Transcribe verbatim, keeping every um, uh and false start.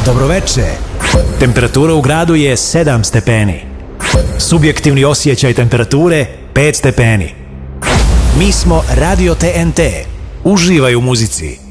Dobroveče. Temperatura u gradu je sedam stepeni. Subjektivni osjećaj temperature pet stepeni. Mi smo Radio T N T. Uživaj u muzici.